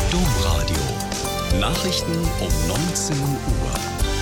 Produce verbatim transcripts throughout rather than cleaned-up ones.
Domradio. Nachrichten um neunzehn Uhr.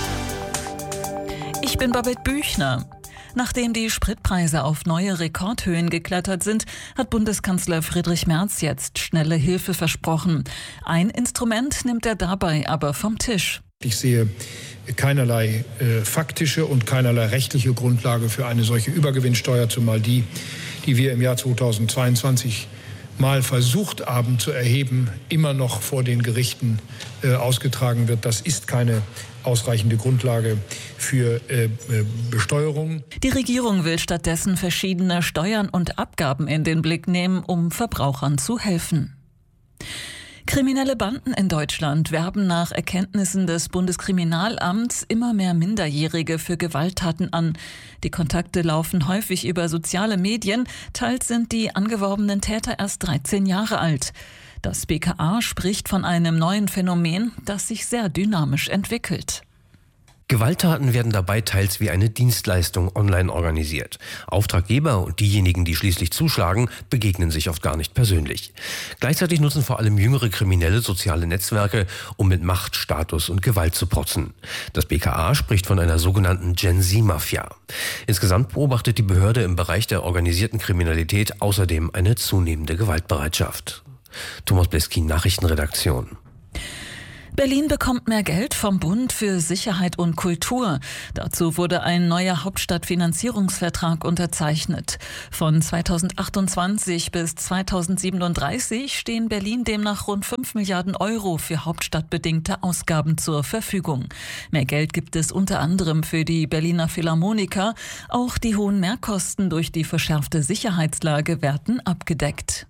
Ich bin Babette Büchner. Nachdem die Spritpreise auf neue Rekordhöhen geklettert sind, hat Bundeskanzler Friedrich Merz jetzt schnelle Hilfe versprochen. Ein Instrument nimmt er dabei aber vom Tisch. Ich sehe keinerlei äh, faktische und keinerlei rechtliche Grundlage für eine solche Übergewinnsteuer, zumal die, die wir im Jahr zweitausendzweiundzwanzig mal versucht haben zu erheben, immer noch vor den Gerichten äh, ausgetragen wird. Das ist keine ausreichende Grundlage für äh, Besteuerung. Die Regierung will stattdessen verschiedene Steuern und Abgaben in den Blick nehmen, um Verbrauchern zu helfen. Kriminelle Banden in Deutschland werben nach Erkenntnissen des Bundeskriminalamts immer mehr Minderjährige für Gewalttaten an. Die Kontakte laufen häufig über soziale Medien, teils sind die angeworbenen Täter erst dreizehn Jahre alt. Das B K A spricht von einem neuen Phänomen, das sich sehr dynamisch entwickelt. Gewalttaten werden dabei teils wie eine Dienstleistung online organisiert. Auftraggeber und diejenigen, die schließlich zuschlagen, begegnen sich oft gar nicht persönlich. Gleichzeitig nutzen vor allem jüngere Kriminelle soziale Netzwerke, um mit Macht, Status und Gewalt zu protzen. Das B K A spricht von einer sogenannten Gen-Z-Mafia. Insgesamt beobachtet die Behörde im Bereich der organisierten Kriminalität außerdem eine zunehmende Gewaltbereitschaft. Thomas Bleskin, Nachrichtenredaktion. Berlin bekommt mehr Geld vom Bund für Sicherheit und Kultur. Dazu wurde ein neuer Hauptstadtfinanzierungsvertrag unterzeichnet. Von zweitausendachtundzwanzig bis zweitausendsiebenunddreißig stehen Berlin demnach rund fünf Milliarden Euro für hauptstadtbedingte Ausgaben zur Verfügung. Mehr Geld gibt es unter anderem für die Berliner Philharmoniker. Auch die hohen Mehrkosten durch die verschärfte Sicherheitslage werden abgedeckt.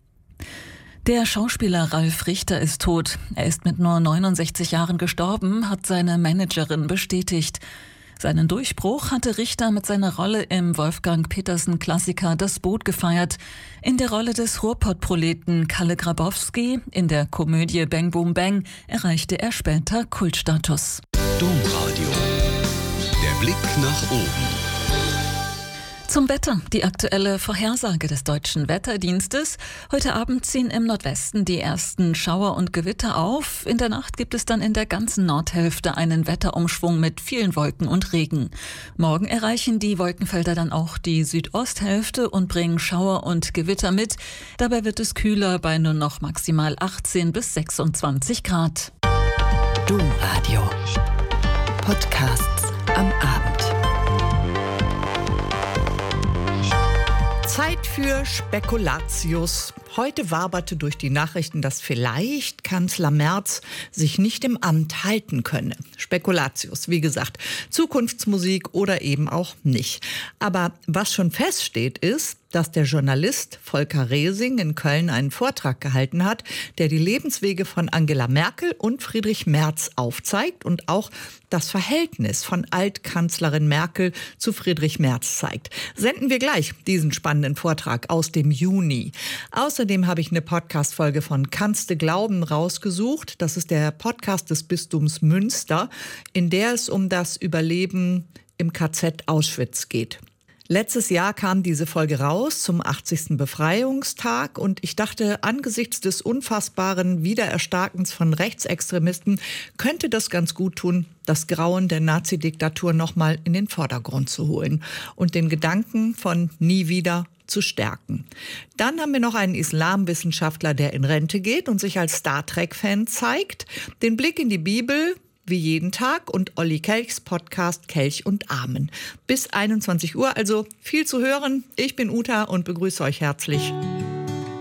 Der Schauspieler Ralf Richter ist tot. Er ist mit nur neunundsechzig Jahren gestorben, hat seine Managerin bestätigt. Seinen Durchbruch hatte Richter mit seiner Rolle im Wolfgang-Petersen-Klassiker Das Boot gefeiert. In der Rolle des Ruhrpott-Proleten Kalle Grabowski, in der Komödie Bang Boom Bang, erreichte er später Kultstatus. Domradio. Der Blick nach oben. Zum Wetter, die aktuelle Vorhersage des Deutschen Wetterdienstes. Heute Abend ziehen im Nordwesten die ersten Schauer und Gewitter auf. In der Nacht gibt es dann in der ganzen Nordhälfte einen Wetterumschwung mit vielen Wolken und Regen. Morgen erreichen die Wolkenfelder dann auch die Südosthälfte und bringen Schauer und Gewitter mit. Dabei wird es kühler bei nur noch maximal achtzehn bis sechsundzwanzig Grad. Domradio. Podcasts am Abend. Zeit für Spekulatius. Heute waberte durch die Nachrichten, dass vielleicht Kanzler Merz sich nicht im Amt halten könne. Spekulatius, wie gesagt, Zukunftsmusik oder eben auch nicht. Aber was schon feststeht, ist, dass der Journalist Volker Resing in Köln einen Vortrag gehalten hat, der die Lebenswege von Angela Merkel und Friedrich Merz aufzeigt und auch das Verhältnis von Altkanzlerin Merkel zu Friedrich Merz zeigt. Senden wir gleich diesen spannenden Vortrag aus dem Juni. Außerdem habe ich eine Podcast-Folge von Kannste Glauben rausgesucht. Das ist der Podcast des Bistums Münster, in der es um das Überleben im K Z Auschwitz geht. Letztes Jahr kam diese Folge raus zum achtzigsten Befreiungstag und ich dachte, angesichts des unfassbaren Wiedererstarkens von Rechtsextremisten könnte das ganz gut tun, das Grauen der Nazi-Diktatur nochmal in den Vordergrund zu holen und den Gedanken von nie wieder zu stärken. Dann haben wir noch einen Islamwissenschaftler, der in Rente geht und sich als Star Trek-Fan zeigt, den Blick in die Bibel, wie jeden Tag, und Olli Kelchs Podcast Kelch und Amen. Bis einundzwanzig Uhr, also viel zu hören. Ich bin Uta und begrüße euch herzlich.